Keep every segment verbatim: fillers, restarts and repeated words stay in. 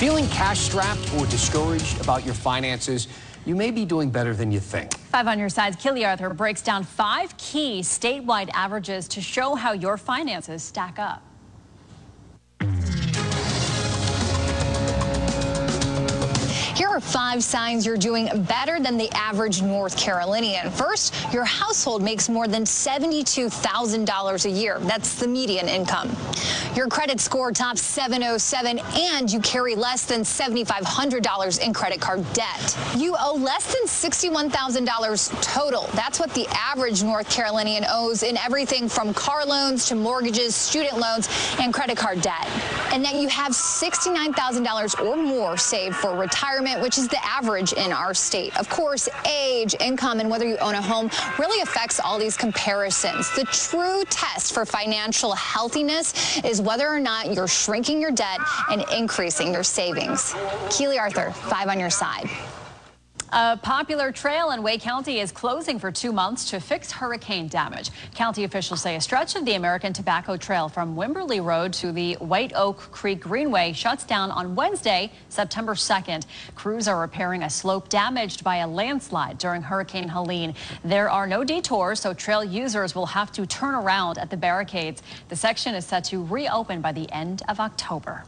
Feeling cash-strapped or discouraged about your finances? You may be doing better than you think. Five on your side's Keely Arthur breaks down five key statewide averages to show how your finances stack up. Here are five signs you're doing better than the average North Carolinian. First, your household makes more than seventy-two thousand dollars a year. That's the median income. Your credit score tops seven oh seven, and you carry less than seven thousand five hundred dollars in credit card debt. You owe less than sixty-one thousand dollars total. That's what the average North Carolinian owes in everything from car loans to mortgages, student loans, and credit card debt. And that you have sixty-nine thousand dollars or more saved for retirement, which is the average in our state. Of course, age, income, and whether you own a home really affects all these comparisons. The true test for financial healthiness is whether or not you're shrinking your debt and increasing your savings. Keely Arthur, five on your side. A popular trail in Wake County is closing for two months to fix hurricane damage. County officials say a stretch of the American Tobacco Trail from Wimberley Road to the White Oak Creek Greenway shuts down on Wednesday, September second. Crews are repairing a slope damaged by a landslide during Hurricane Helene. There are no detours, so trail users will have to turn around at the barricades. The section is set to reopen by the end of October.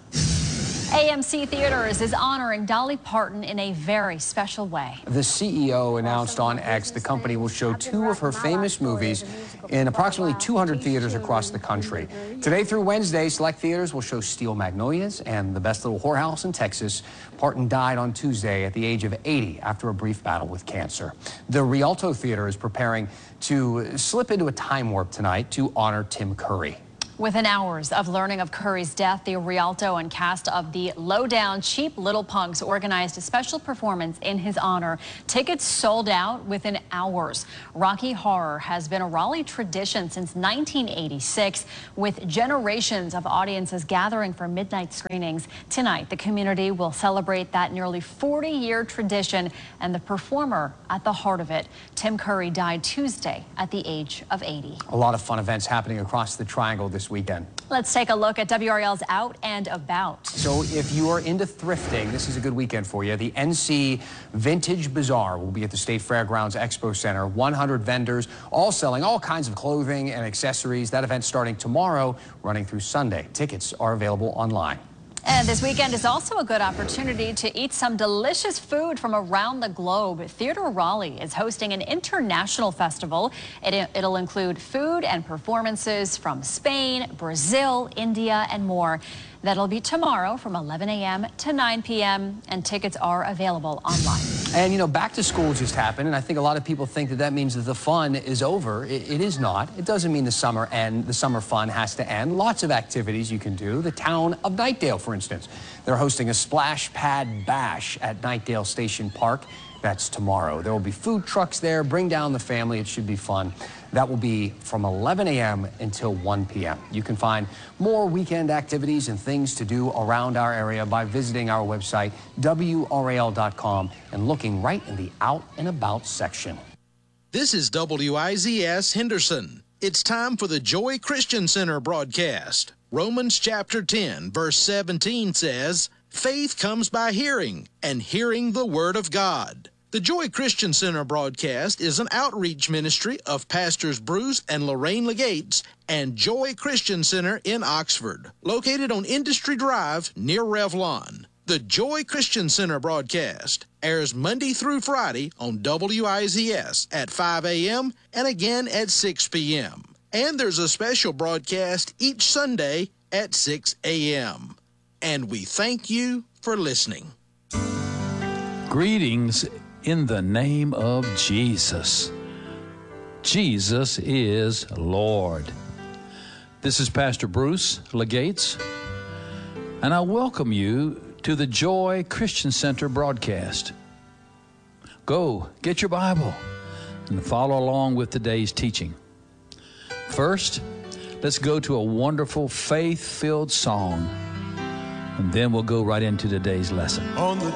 A M C Theaters is honoring Dolly Parton in a very special way. The C E O announced on X the company will show two of her famous movies in approximately two hundred theaters across the country. Today through Wednesday, select theaters will show Steel Magnolias and The Best Little Whorehouse in Texas. Parton died on Tuesday at the age of eighty after a brief battle with cancer. The Rialto Theater is preparing to slip into a time warp tonight to honor Tim Curry. Within hours of learning of Curry's death, the Rialto and cast of the Lowdown Cheap Little Punks organized a special performance in his honor. Tickets sold out within hours. Rocky Horror has been a Raleigh tradition since nineteen eighty-six, with generations of audiences gathering for midnight screenings. Tonight, the community will celebrate that nearly forty-year tradition and the performer at the heart of it. Tim Curry died Tuesday at the age of eighty. A lot of fun events happening across the Triangle this weekend. Let's take a look at W R L's Out and About. So if you are into thrifting, this is a good weekend for you. The N C Vintage Bazaar will be at the State Fairgrounds Expo Center. one hundred vendors, all selling all kinds of clothing and accessories. That event starting tomorrow, running through Sunday. Tickets are available online. And this weekend is also a good opportunity to eat some delicious food from around the globe. Theater Raleigh is hosting an international festival. It, it'll include food and performances from Spain, Brazil, India, and more. That'll be tomorrow from eleven a m to nine p m and tickets are available online. And you know, back to school just happened, and I think a lot of people think that that means that the fun is over. It, it is not. It doesn't mean the summer end. The summer fun has to end. Lots of activities you can do. The town of Knightdale, for instance, they're hosting a splash pad bash at Knightdale Station Park. That's tomorrow. There will be food trucks there. Bring down the family. It should be fun. That will be from eleven a m until one p m You can find more weekend activities and things to do around our area by visiting our website, W R A L dot com, and looking right in the Out and About section. This is W I Z S Henderson. It's time for the Joy Christian Center broadcast. Romans chapter ten, verse seventeen says, "Faith comes by hearing, and hearing the word of God." The Joy Christian Center broadcast is an outreach ministry of Pastors Bruce and Lorraine Legates and Joy Christian Center in Oxford, located on Industry Drive near Revlon. The Joy Christian Center broadcast airs Monday through Friday on W I Z S at five a m and again at six p m And there's a special broadcast each Sunday at six a m And we thank you for listening. Greetings in the name of Jesus. Jesus is Lord. This is Pastor Bruce Legates, and I welcome you to the Joy Christian Center broadcast. Go, get your Bible, and follow along with today's teaching. First, let's go to a wonderful faith-filled song, and then we'll go right into today's lesson. On the